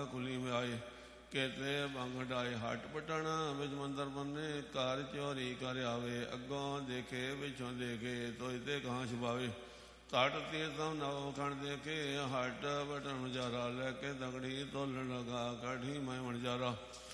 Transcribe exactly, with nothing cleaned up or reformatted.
ਕੁਲੀ ਮੇ ਆਏ ਕੇਤੇ ਬੰਗ ਡਾਏ ਹੱਟ ਪਟਣ ਵਿੱਚ ਮੰਦਰ ਬੰਨੇ ਘਰ ਚੋਰੀ ਕਰ ਆਵੇ ਅੱਗੋਂ ਦੇਖੇ ਪਿਛੋਂ ਦੇਖੇ ਤੋਇ ਤੇ ਕਹਾਂ ਛੁਪਾਵੇ ਘਟ ਤੀਰਥਮ ਨਵ ਖਣ ਦੇਖੇ ਹੱਟ ਬਟਨ ਮਜਾਰਾ ਲੈ ਕੇ ਤਗੜੀ ਤੋਲਣ ਲਗਾ ਕਾਠੀ ਮੈਂ ਮਣਜਾਰਾ